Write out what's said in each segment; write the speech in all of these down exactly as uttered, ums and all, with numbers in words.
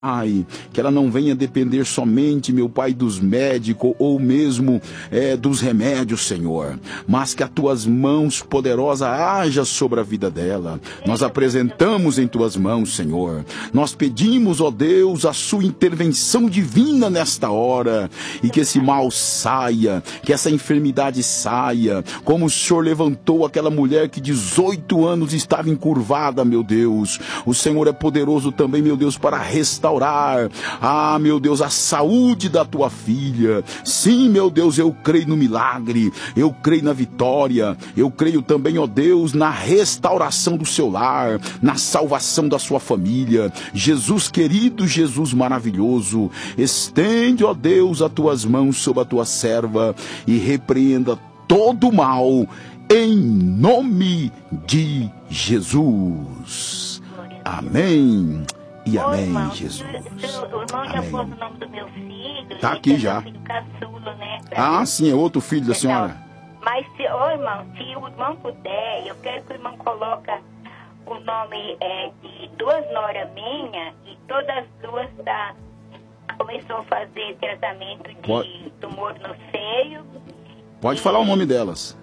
Pai, que ela não venha depender somente, meu Pai, dos médicos ou mesmo é, dos remédios, Senhor, mas que as tuas mãos poderosas haja sobre a vida dela. Nós apresentamos em tuas mãos, Senhor. Nós pedimos, ó Deus, a sua intervenção divina nesta hora e que esse mal saia, que essa enfermidade saia, como o Senhor levantou aquela mulher que dezoito anos estava encurvada, meu Deus. O Senhor é poderoso também, meu Deus, para restaurar Orar, ah, meu Deus, a saúde da tua filha. Sim, meu Deus, eu creio no milagre, eu creio na vitória, eu creio também, ó Deus, na restauração do seu lar, na salvação da sua família. Jesus querido, Jesus maravilhoso, estende, ó Deus, as tuas mãos sobre a tua serva e repreenda todo o mal, em nome de Jesus. Amém. E amém, irmão, Jesus. O irmão já pôs o nome do meu filho. Tá aqui já. Filho caçula, né, ah, sim, é outro filho da senhora. Mas, se, ô, irmão, se o irmão puder, eu quero que o irmão coloque o nome é, de duas noras minhas e todas as duas tá, começou a fazer tratamento de Pode... tumor no seio. Pode e, falar o nome delas.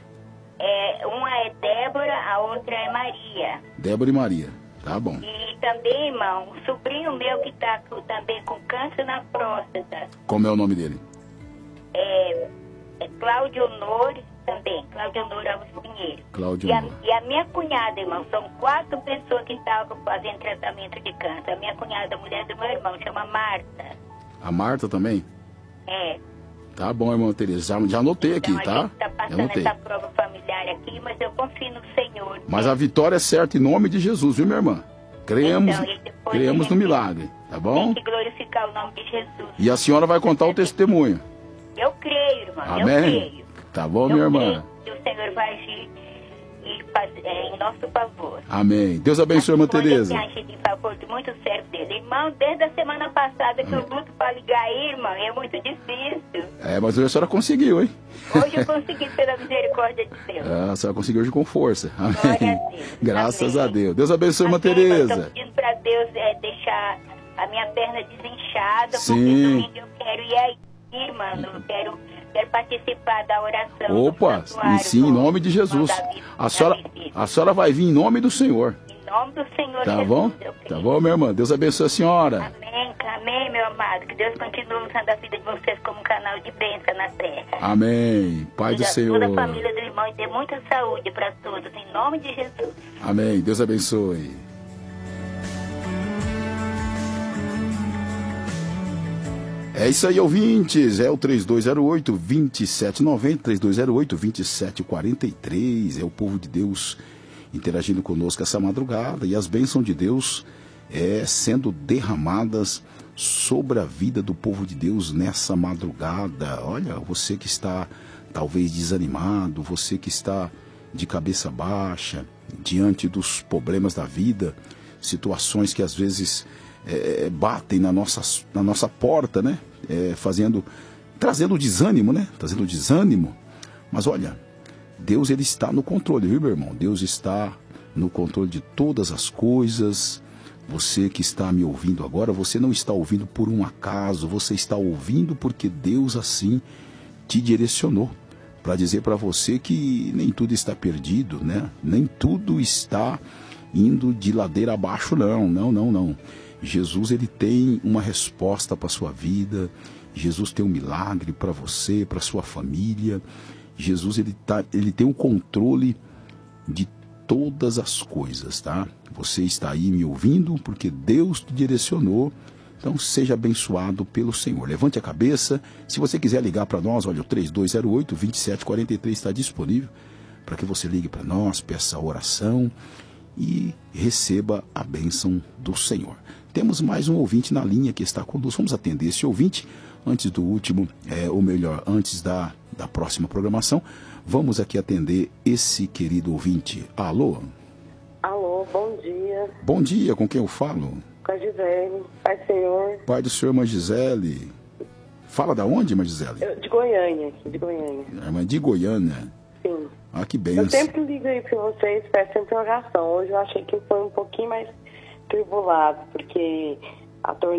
É, uma é Débora, a outra é Maria. Débora e Maria. Tá bom. E também, irmão, o sobrinho meu que está também com câncer na próstata. Como é o nome dele? É, é Cláudio Honor também, Cláudio Honor Alves Pinheiro. Cláudio e, a, Honor. e a minha cunhada, irmão, são quatro pessoas que estavam fazendo tratamento de câncer. A minha cunhada, a mulher do meu irmão, chama Marta. A Marta também? É. Tá bom, irmão Tereza. Já, já anotei então, aqui, a tá? Gente tá passando essa prova familiar aqui, mas eu confio no Senhor. Mas né? a vitória é certa em nome de Jesus, viu, minha irmã? Creemos, então, creemos no milagre, tá bom? Tem que glorificar o nome de Jesus. E a senhora vai contar o testemunho. Eu creio, irmão. Amém? Eu creio. Tá bom, eu minha irmã? Que o Senhor vai agir e faz, é, em nosso favor. Amém. Deus abençoe, irmã Tereza. Em favor de muito servo dele. Irmão, desde a semana passada que Amém. eu luto para ligar aí, irmão, é muito difícil. É, mas hoje a senhora conseguiu, hein? Hoje eu consegui pela misericórdia de Deus. Ah, a senhora conseguiu hoje com força. Amém. Glória a Deus. Graças Amém. a Deus. Deus abençoe, irmã Amém, Tereza. Eu tô pedindo para Deus é, deixar a minha perna desinchada, Sim. porque domingo eu quero ir aí, irmão. Eu quero, quero participar da oração. Opa, e sim, em nome de Jesus. A senhora, a senhora vai vir em nome do Senhor. Em nome do Senhor tá Jesus. Bom? Tá bom, minha irmã? Deus abençoe a senhora. Amém, amém, meu amado. Que Deus continue usando a vida de vocês como um canal de bênção na terra. Amém. Pai do Senhor. Toda a família do irmão e dê muita saúde para todos, em nome de Jesus. Amém. Deus abençoe. É isso aí, ouvintes. É o três dois zero oito, dois sete nove zero, três dois zero oito, dois sete quatro três. É o povo de Deus interagindo conosco essa madrugada e as bênçãos de Deus é, sendo derramadas sobre a vida do povo de Deus nessa madrugada. Olha, você que está talvez desanimado, você que está de cabeça baixa, diante dos problemas da vida, situações que às vezes é, batem na nossa, na nossa porta, né? É, fazendo, trazendo desânimo, né? Trazendo desânimo. Mas olha, Deus ele está no controle, viu, meu irmão? Deus está no controle de todas as coisas. Você que está me ouvindo agora, você não está ouvindo por um acaso, você está ouvindo porque Deus assim te direcionou para dizer para você que nem tudo está perdido, né? Nem tudo está indo de ladeira abaixo, não, não, não, não. Jesus ele tem uma resposta para a sua vida, Jesus tem um milagre para você, para sua família. Jesus ele, tá, ele tem o controle de todas as coisas, tá? Você está aí me ouvindo porque Deus te direcionou. Então seja abençoado pelo Senhor. Levante a cabeça. Se você quiser ligar para nós, olha, o três dois zero oito, dois sete quatro três está disponível para que você ligue para nós, peça a oração e receba a bênção do Senhor. Temos mais um ouvinte na linha que está conosco. Vamos atender esse ouvinte antes do último, é, ou melhor, antes da, da próxima programação. Vamos aqui atender esse querido ouvinte. Alô? Alô, bom dia. Bom dia, com quem eu falo? Com a Gisele. Pai do Senhor. Pai do Senhor, irmã Gisele. Fala da onde, irmã Gisele? Eu, de Goiânia, aqui, de Goiânia. Irmã de Goiânia. Sim. Ah, que bênção. Eu sempre ligo aí para vocês, peço sempre oração. Hoje eu achei que foi um pouquinho mais tribulado, porque a torneira